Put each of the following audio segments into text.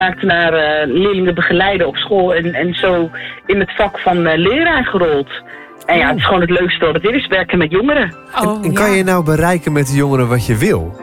naar leerlingen begeleiden op school en zo in het vak van leraar gerold. En ja, het is gewoon het leukste wat het is, werken met jongeren. En kan je nou bereiken met de jongeren wat je wil?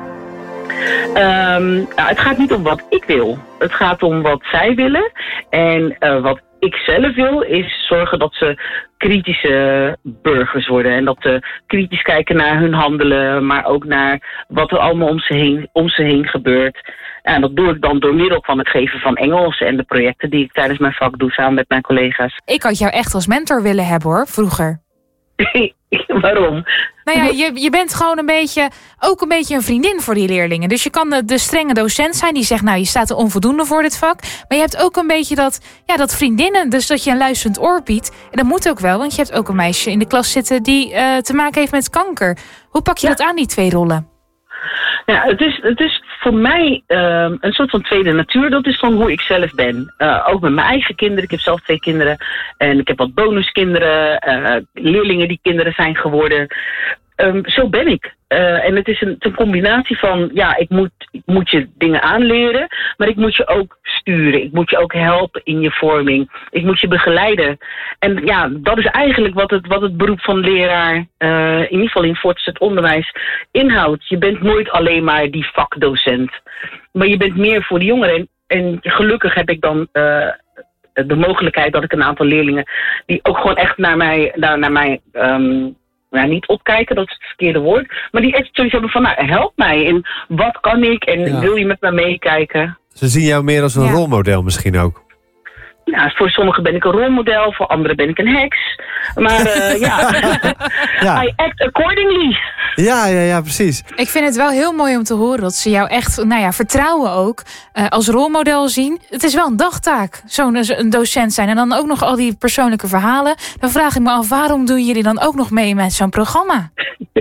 Het gaat niet om wat ik wil. Het gaat om wat zij willen. En wat ik zelf wil, is zorgen dat ze kritische burgers worden. En dat ze kritisch kijken naar hun handelen, maar ook naar wat er allemaal om ze heen gebeurt. En dat doe ik dan door middel van het geven van Engels en de projecten die ik tijdens mijn vak doe samen met mijn collega's. Ik had jou echt als mentor willen hebben, hoor, vroeger. Waarom? Nou ja, je bent gewoon ook een beetje een vriendin voor die leerlingen. Dus je kan de strenge docent zijn die zegt, nou, je staat er onvoldoende voor dit vak. Maar je hebt ook een beetje dat vriendinnen, dus dat je een luisterend oor biedt. En dat moet ook wel, want je hebt ook een meisje in de klas zitten die te maken heeft met kanker. Hoe pak je dat aan, die 2 rollen? Ja, het is voor mij een soort van tweede natuur. Dat is van hoe ik zelf ben. Ook met mijn eigen kinderen. Ik heb zelf 2 kinderen. En ik heb wat bonuskinderen. Leerlingen die kinderen zijn geworden. Zo ben ik. En het is een combinatie van, ja, ik moet je dingen aanleren, maar ik moet je ook sturen. Ik moet je ook helpen in je vorming. Ik moet je begeleiden. En ja, dat is eigenlijk wat het beroep van leraar, in ieder geval in voortgezet onderwijs, inhoudt. Je bent nooit alleen maar die vakdocent. Maar je bent meer voor de jongeren. En gelukkig heb ik dan de mogelijkheid dat ik een aantal leerlingen die ook gewoon echt naar mij niet opkijken, dat is het verkeerde woord. Maar die echt zoiets hebben van, nou, help mij. En wat kan ik? En wil je met me meekijken? Ze zien jou meer als een rolmodel misschien ook. Ja, voor sommigen ben ik een rolmodel, voor anderen ben ik een heks. Maar I act accordingly. Ja, precies. Ik vind het wel heel mooi om te horen dat ze jou echt, vertrouwen ook, als rolmodel zien. Het is wel een dagtaak, een docent zijn. En dan ook nog al die persoonlijke verhalen. Dan vraag ik me af, waarom doen jullie dan ook nog mee met zo'n programma?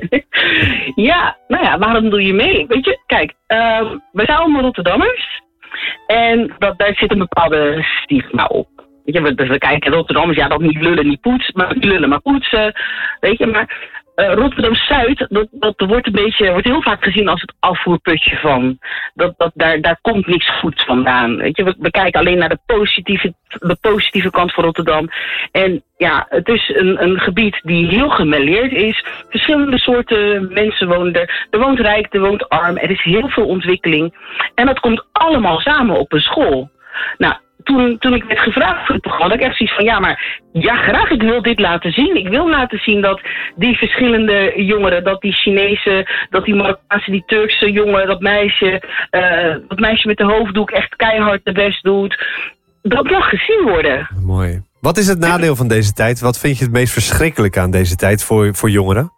Waarom doe je mee? Weet je, kijk, we zijn allemaal Rotterdammers. En daar zit een bepaalde stigma op. Weet je, we kijken Rotterdammers, dat niet lullen, niet poetsen, maar niet lullen, maar poetsen. Weet je, maar Rotterdam-Zuid, dat wordt heel vaak gezien als het afvoerputje van. Daar komt niks goeds vandaan. Weet je, we kijken alleen naar de positieve kant van Rotterdam. En ja, het is een gebied die heel gemêleerd is. Verschillende soorten mensen wonen er. Er woont rijk, er woont arm. Er is heel veel ontwikkeling. En dat komt allemaal samen op een school. Nou, toen ik werd gevraagd voor het programma, had ik echt zoiets van, graag, ik wil dit laten zien. Ik wil laten zien dat die verschillende jongeren, dat die Chinese, dat die Marokkaanse, die Turkse jongen, dat meisje met de hoofddoek echt keihard de best doet. Dat mag gezien worden. Mooi. Wat is het nadeel van deze tijd? Wat vind je het meest verschrikkelijk aan deze tijd voor jongeren?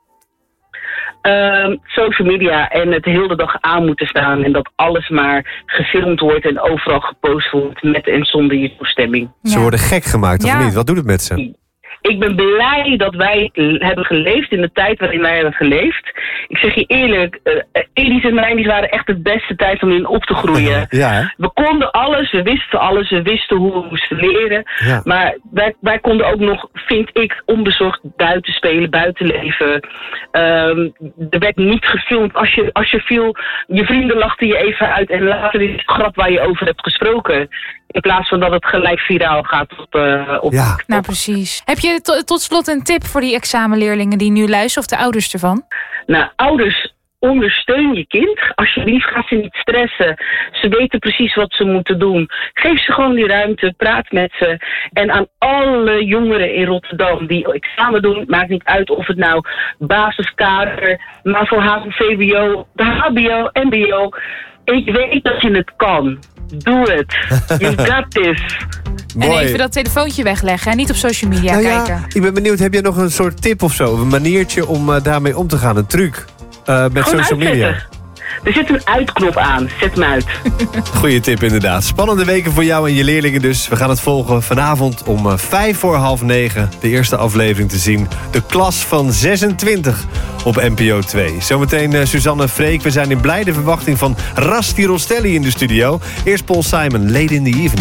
Social media en het heel de dag aan moeten staan en dat alles maar gefilmd wordt en overal gepost wordt met en zonder je toestemming. Ze worden gek gemaakt, of niet? Wat doet het met ze? Ik ben blij dat wij hebben geleefd in de tijd waarin wij hebben geleefd. Ik zeg je eerlijk, 80's en 90's waren echt de beste tijd om in op te groeien. We konden alles, we wisten hoe we moesten leren. Ja. Maar wij konden ook nog, vind ik, onbezorgd buiten spelen, buiten leven. Er werd niet gefilmd. Als je viel, je vrienden lachten je even uit en later is het grap waar je over hebt gesproken. In plaats van dat het gelijk viraal gaat op Nou, precies. Heb je tot slot een tip voor die examenleerlingen die nu luisteren, of de ouders ervan? Nou, ouders, ondersteun je kind. Alsjeblieft, ga ze niet stressen. Ze weten precies wat ze moeten doen. Geef ze gewoon die ruimte, praat met ze. En aan alle jongeren in Rotterdam die examen doen, maakt niet uit of het nou basiskader, maar voor HAVO, VWO, de HBO, MBO. Ik weet dat je het kan. Doe het. You got this. Mooi. En even dat telefoontje wegleggen en niet op social media kijken. Ik ben benieuwd, heb je nog een soort tip of zo? Een maniertje om daarmee om te gaan? Een truc met gewoon social media? Uitzetten. Er zit een uitknop aan. Zet hem uit. Goeie tip inderdaad. Spannende weken voor jou en je leerlingen dus. We gaan het volgen vanavond om 9:05 de eerste aflevering te zien. De klas van 26 op NPO 2. Zometeen Suzanne Freek. We zijn in blijde verwachting van Rasti Rostelli in de studio. Eerst Paul Simon, Late in the Evening.